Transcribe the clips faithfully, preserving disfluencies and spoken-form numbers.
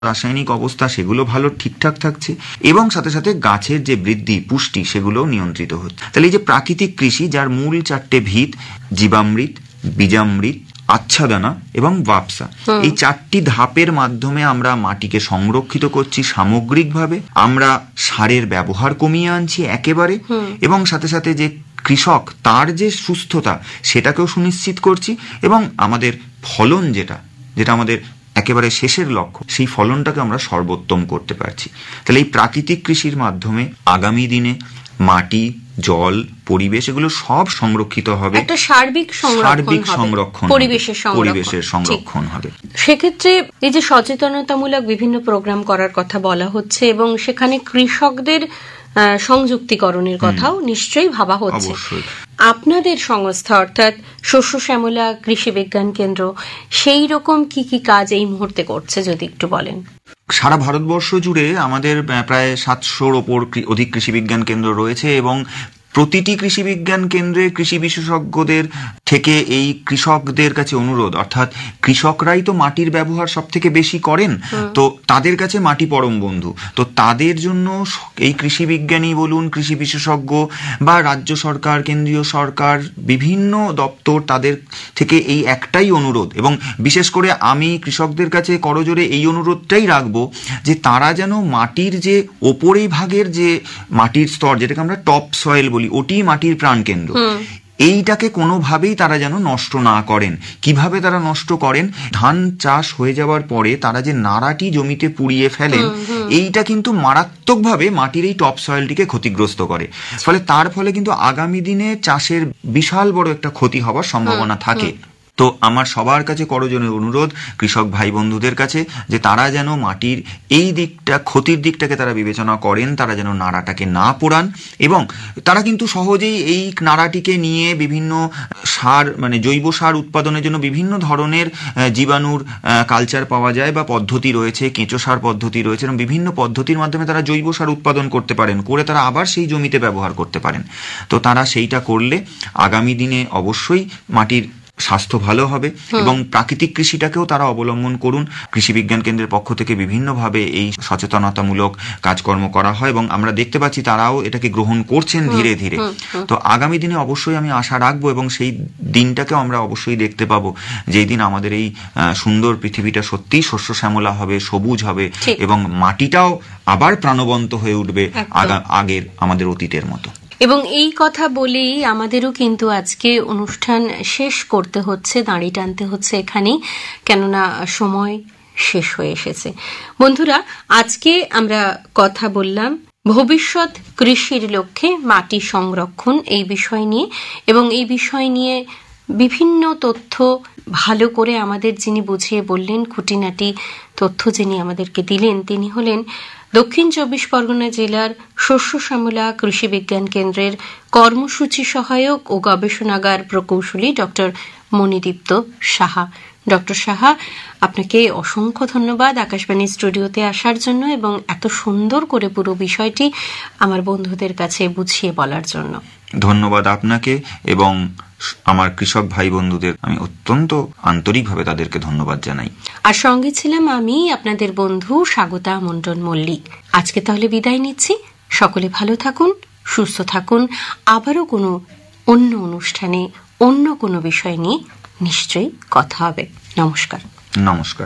রাসায়নিক অবস্থা সেগুলো ভালো ঠিকঠাক থাকছে, এবং সাথে সাথে গাছের যে বৃদ্ধি পুষ্টি সেগুলোও নিয়ন্ত্রিত হচ্ছে। তাহলে এই যে প্রাকৃতিক কৃষি, যার মূল চারটে ভিত, জীবামৃত, বীজামৃত, আচ্ছাদনা এবং বাপসা, এই চারটি ধাপের মাধ্যমে আমরা মাটিকে সংরক্ষিত করছি সামগ্রিকভাবে। আমরা সারের ব্যবহার কমিয়ে আনছি একেবারে, এবং সাথে সাথে যে কৃষক তার যে সুস্থতা সেটাকেও সুনিশ্চিত করছি, এবং আমাদের ফলন যেটা যেটা আমাদের একেবারে শেষের লক্ষ্য, সেই ফলনটাকে আমরা সর্বোত্তম করতে পারছি। তাহলে এই প্রাকৃতিক কৃষির মাধ্যমে আগামী দিনে মাটি, জল, পরিবেশ এগুলো সব সংরক্ষিত হবে, একটা সার্বিক সার্বিক সংরক্ষণ, পরিবেশের পরিবেশের সংরক্ষণ হবে। সেক্ষেত্রে এই যে সচেতনতামূলক বিভিন্ন প্রোগ্রাম করার কথা বলা হচ্ছে, এবং সেখানে কৃষকদের সংযুক্তিকরণের কথাও নিশ্চয়ই ভাবা হচ্ছে। আপনাদের সংস্থা অর্থাৎ শস্য শ্যামলা কৃষি বিজ্ঞান কেন্দ্র সেই রকম কি কি কাজ এই মুহূর্তে করছে যদি একটু বলেন? সারা ভারতবর্ষ জুড়ে আমাদের প্রায় সাতশোর ওপর অধিক কৃষি বিজ্ঞান কেন্দ্র রয়েছে, এবং প্রতিটি কৃষি বিজ্ঞান কেন্দ্রে কৃষি বিশেষজ্ঞদের থেকে এই কৃষকদের কাছে অনুরোধ, অর্থাৎ কৃষকরাই তো মাটির ব্যবহার সব থেকে বেশি করেন, তো তাদের কাছে মাটি পরম বন্ধু। তো তাদের জন্য এই কৃষি বিজ্ঞানী বলুন, কৃষি বিশেষজ্ঞ বা রাজ্য সরকার, কেন্দ্রীয় সরকার, বিভিন্ন দপ্তর, তাদের থেকে এই একটাই অনুরোধ, এবং বিশেষ করে আমি কৃষকদের কাছে করজোরে এই অনুরোধটাই রাখবো যে তারা যেন মাটির যে ওপরেই ভাগের যে মাটির স্তর, যেটাকে আমরা টপ সয়েল বলি, ওটি মাটির প্রাণকেন্দ্র, এইটাকে কোনোভাবেই তারা যেন নষ্ট না করেন। কিভাবে তারা নষ্ট করেন? ধান চাষ হয়ে যাওয়ার পরে তারা যে নাড়াটি জমিতে পুড়িয়ে ফেলেন, এইটা কিন্তু মারাত্মকভাবে মাটির এই টপ সয়েলটিকে ক্ষতিগ্রস্ত করে। ফলে তার ফলে কিন্তু আগামী দিনে চাষের বিশাল বড় একটা ক্ষতি হওয়ার সম্ভাবনা থাকে। তো আমার সবার কাছে করজোরে অনুরোধ কৃষক ভাই বন্ধুদের কাছে যে তারা যেন মাটির এই দিকটা, ক্ষতির দিকটাকে তারা বিবেচনা করেন, তারা যেন নাড়াটাকে না পোড়ান, এবং তারা কিন্তু সহজেই এই নাড়াটিকে নিয়ে বিভিন্ন সার, মানে জৈব সার উৎপাদনের জন্য বিভিন্ন ধরনের জীবাণুর কালচার পাওয়া যায় বা পদ্ধতি রয়েছে, কেঁচো সার পদ্ধতি রয়েছে, এবং বিভিন্ন পদ্ধতির মাধ্যমে তারা জৈব সার উৎপাদন করতে পারেন, করে তারা আবার সেই জমিতে ব্যবহার করতে পারেন। তো তারা সেইটা করলে আগামী দিনে অবশ্যই মাটির স্বাস্থ্য ভালো হবে, এবং প্রাকৃতিক কৃষিটাকেও তারা অবলম্বন করুন। কৃষি বিজ্ঞান কেন্দ্রের পক্ষ থেকে বিভিন্নভাবে এই সচেতনতামূলক কাজকর্ম করা হয়, এবং আমরা দেখতে পাচ্ছি তারাও এটাকে গ্রহণ করছেন ধীরে ধীরে। তো আগামী দিনে অবশ্যই আমি আশা রাখবো, এবং সেই দিনটাকেও আমরা অবশ্যই দেখতে পাবো, যেই দিন আমাদের এই সুন্দর পৃথিবীটা সত্যিই শস্য শ্যামলা হবে, সবুজ হবে, এবং মাটিটাও আবার প্রাণবন্ত হয়ে উঠবে আগের আমাদের অতীতের মতো। এবং এই কথা বলেই আমাদেরও কিন্তু আজকে অনুষ্ঠান শেষ করতে হচ্ছে, দাঁড়ি টানতে হচ্ছে এখানেই, কেননা সময় শেষ হয়ে এসেছে। বন্ধুরা, আজকে আমরা কথা বললাম ভবিষ্যৎ কৃষির লক্ষ্যে মাটি সংরক্ষণ এই বিষয় নিয়ে, এবং এই বিষয় নিয়ে বিভিন্ন তথ্য ভালো করে আমাদের যিনি বুঝিয়ে বললেন, খুঁটিনাটি তথ্য যিনি আমাদেরকে দিলেন, তিনি হলেন দক্ষিণ চব্বিশ পরগনা জেলার শস্য শ্যামলা কৃষি বিজ্ঞান কেন্দ্রের কর্মসূচি সহায়ক ও গবেষণাগার প্রকৌশলী ডক্টর মণিদীপ্ত সাহা। ডক্টর সাহা, আপনাকে অসংখ্য ধন্যবাদ আকাশবাণী স্টুডিওতে আসার জন্য, এবং এত সুন্দর করে পুরো বিষয়টি আমার বন্ধুদের কাছে বুঝিয়ে বলার জন্য। ধন্যবাদ আপনাকে, এবং আমার কৃষক ভাই বন্ধুদের আমি অত্যন্ত আন্তরিকভাবে তাদেরকে ধন্যবাদ জানাই। আর সঙ্গে ছিলাম আমি আপনাদের বন্ধু স্বাগতা মন্ডন মল্লিক। আজকে তাহলে বিদায় নিচ্ছি। সকলে ভালো থাকুন, সুস্থ থাকুন। আবারও কোনো অন্য অনুষ্ঠানে অন্য কোনো বিষয় নিয়ে নিশ্চয়ই কথা হবে। নমস্কার। নমস্কার।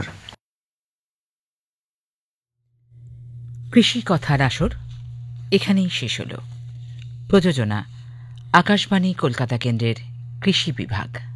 কৃষি কথার আসর এখানেই শেষ হল। প্রযোজনা আকাশবাণী কলকাতা কেন্দ্রের কৃষি বিভাগ।